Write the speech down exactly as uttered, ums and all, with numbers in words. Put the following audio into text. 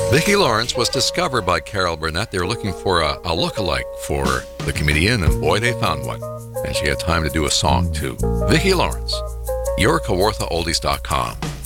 Vicki Lawrence was discovered by Carol Burnett. They were looking for a, a look-alike for the comedian, and boy, they found one. And she had time to do a song, too. Vicki Lawrence, your Kawartha Oldies dot com.